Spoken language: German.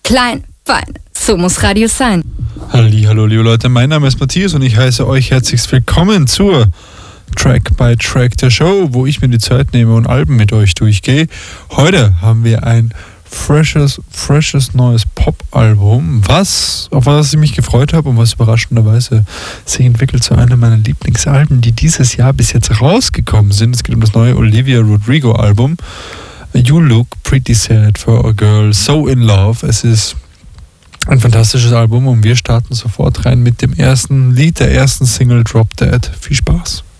klein, fein. So muss Radio sein. Hallo, liebe Leute, mein Name ist Matthias und ich heiße euch herzlichst willkommen zur Track by Track der Show, wo ich mir die Zeit nehme und Alben mit euch durchgehe. Heute haben wir ein freshes neues Pop-Album, auf was ich mich gefreut habe und was überraschenderweise sich entwickelt zu einem meiner Lieblingsalben, die dieses Jahr bis jetzt rausgekommen sind. Es geht um das neue Olivia Rodrigo-Album. You Look Pretty Sad for a Girl So in Love. Es ist ein fantastisches Album und wir starten sofort rein mit dem ersten Lied der ersten Single Drop Dead. Viel Spaß.